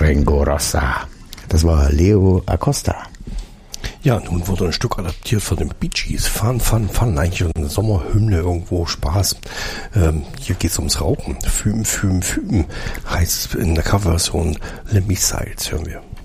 Ringo Rossa. Das war Leo Acosta. Ja, nun wurde ein Stück adaptiert von den Bee Gees. Fun. Eigentlich eine Sommerhymne irgendwo, Spaß. Hier geht's ums Rauchen. Fühm heißt in der Coverversion Lemmy Sides, hören wir.